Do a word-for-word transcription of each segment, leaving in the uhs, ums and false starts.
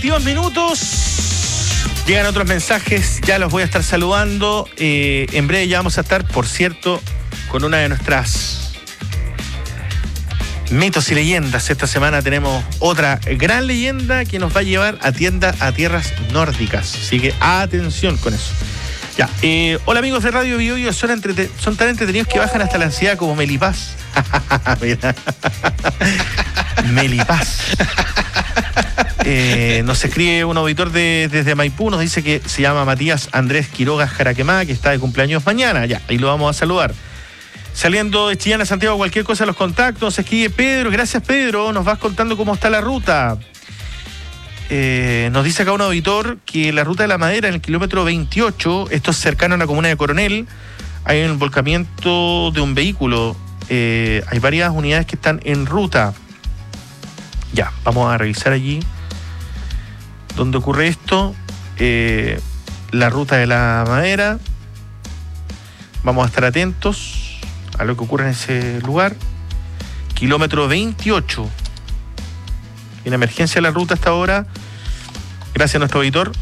veintidós minutos. Llegan otros mensajes, ya los voy a estar saludando. Eh, en breve ya vamos a estar, por cierto, con una de nuestras mitos y leyendas. Esta semana tenemos otra gran leyenda que nos va a llevar a tienda a tierras nórdicas. Así que atención con eso. Ya, eh, hola amigos de Radio Bio Bio, son, entrete- son tan entretenidos que bajan hasta la ansiedad como Melipaz. Mira. Melipaz. Eh, nos escribe un auditor de, desde Maipú, nos dice que se llama Matías Andrés Quiroga Jaraquemá, que está de cumpleaños mañana. Ya, ahí lo vamos a saludar. Saliendo de Chillán a Santiago, cualquier cosa, los contactos. Nos escribe Pedro, gracias Pedro, nos vas contando cómo está la ruta. Eh, nos dice acá un auditor que la ruta de la madera en el kilómetro veintiocho, esto es cercano a la comuna de Coronel, hay un volcamiento de un vehículo, eh, hay varias unidades que están en ruta. Ya, vamos a revisar allí donde ocurre esto, eh, la ruta de la madera. Vamos a estar atentos a lo que ocurre en ese lugar. Kilómetro veintiocho. En emergencia la ruta hasta ahora, gracias a nuestro auditor.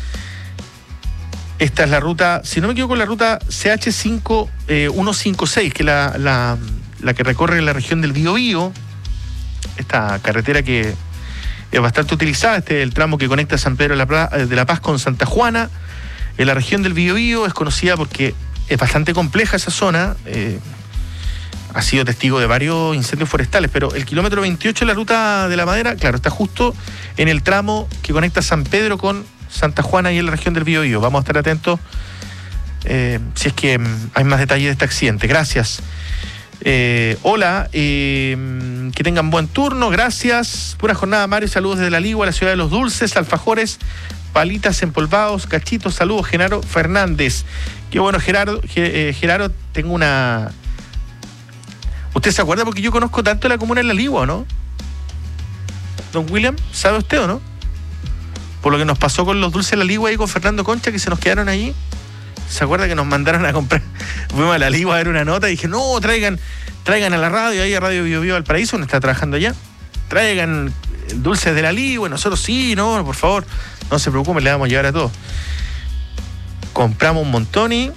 Esta es la ruta, si no me equivoco, la ruta C H cinco uno cinco seis, que es la, la, la que recorre la región del Biobío. Esta carretera que es bastante utilizada, este es el tramo que conecta San Pedro de la, de la Paz con Santa Juana. En la región del Biobío es conocida porque es bastante compleja esa zona. Eh, ha sido testigo de varios incendios forestales, pero el kilómetro veintiocho de la ruta de la madera, claro, está justo en el tramo que conecta San Pedro con Santa Juana y en la región del Biobío. Vamos a estar atentos eh, si es que mm, hay más detalles de este accidente. Gracias. Eh, hola, eh, que tengan buen turno, gracias. Buena jornada, Mario, saludos desde La Ligua, la ciudad de los dulces, alfajores, palitas empolvados, cachitos, saludos, Genaro Fernández. Qué bueno, Gerardo, eh, Gerardo, tengo una... ¿Usted se acuerda? Porque yo conozco tanto la comuna de La Ligua, ¿no? Don William, ¿sabe usted o no? Por lo que nos pasó con los dulces de La Ligua y con Fernando Concha, que se nos quedaron ahí. ¿Se acuerda que nos mandaron a comprar? Fuimos a La Ligua a ver una nota y dije, no, traigan, traigan a la radio, ahí a Radio Bio Bio Valparaíso, donde está trabajando allá. Traigan dulces de La Ligua, y nosotros sí, no, por favor, no se preocupen, le vamos a llevar a todos. Compramos un montón y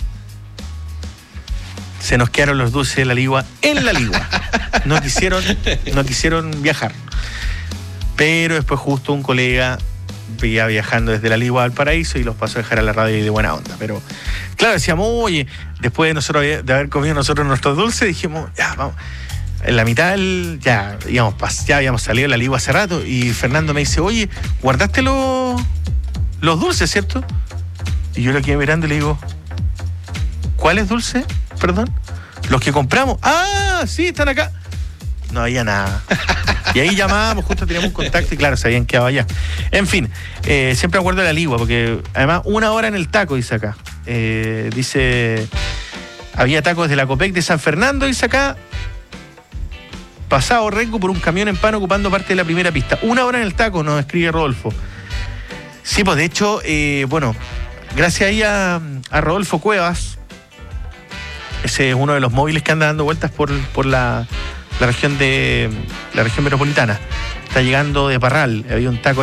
se nos quedaron los dulces de La Ligua en La Ligua. No quisieron, no quisieron viajar. Pero después justo un colega veía viajando desde La Ligua al Paraíso y los pasó a dejar a la radio de buena onda. Pero claro, decíamos, oye, después de nosotros de haber comido nosotros nuestros dulces, dijimos, ya, vamos. En la mitad del, ya, íbamos, ya habíamos salido de La Ligua hace rato y Fernando me dice, oye, ¿guardaste los, los dulces, cierto? Y yo lo quedé mirando y le digo, ¿cuáles dulces? Perdón. Los que compramos. Ah, sí, están acá. No había nada. Y ahí llamábamos, justo teníamos un contacto y claro, se habían quedado allá. En fin, eh, siempre acuerdo de La Ligua, porque además una hora en el taco, dice acá. Eh, dice, había tacos de la Copec de San Fernando, dice acá. Pasado Rengo por un camión en pan ocupando parte de la primera pista. Una hora en el taco, nos escribe Rodolfo. Sí, pues de hecho, eh, bueno, gracias ahí a, a Rodolfo Cuevas. Ese es uno de los móviles que anda dando vueltas por, por la, la región de la región metropolitana. Está llegando de Parral. Había un taco